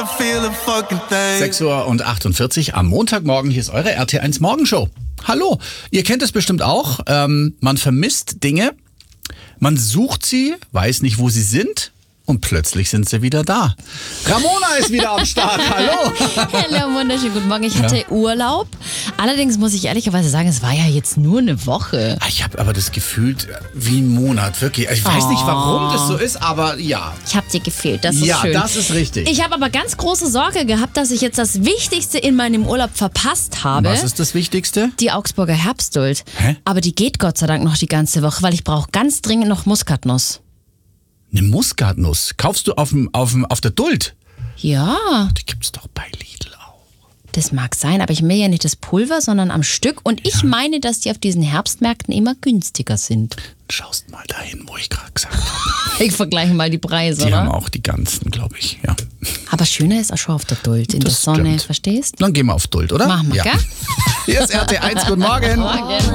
6:48 Uhr am Montagmorgen. Hier ist eure RT1 Morgenshow. Hallo, ihr kennt es bestimmt auch. Man vermisst Dinge, man sucht sie, weiß nicht, wo sie sind. Und plötzlich sind sie wieder da. Ramona ist wieder am Start. Hallo. Hallo, wunderschönen guten Morgen. Ich hatte Urlaub. Allerdings muss ich ehrlicherweise sagen, es war ja jetzt nur eine Woche. Ich habe aber das Gefühl wie ein Monat, wirklich. Ich weiß nicht, warum das so ist, aber ja. Ich habe dir gefehlt, das ist schön. Ja, das ist richtig. Ich habe aber ganz große Sorge gehabt, dass ich jetzt das Wichtigste in meinem Urlaub verpasst habe. Was ist das Wichtigste? Die Augsburger Herbstduld. Hä? Aber die geht Gott sei Dank noch die ganze Woche, weil ich brauche ganz dringend noch Muskatnuss. Eine Muskatnuss. Kaufst du auf der Duld? Ja, Die gibt's doch bei Lidl auch. das mag sein, aber ich will ja nicht das Pulver, sondern am Stück. Und ich meine, dass die auf diesen Herbstmärkten immer günstiger sind. Schaust mal dahin, wo ich gerade gesagt habe. Ich vergleiche mal die Preise, Die haben oder? auch die ganzen, glaube ich. Ja. Aber schöner ist auch schon auf der Duld, in der Das Sonne, stimmt. verstehst? Dann gehen wir auf Duld, oder? Machen wir, ja. gell? Hier ist RT1, guten Morgen. Morgen.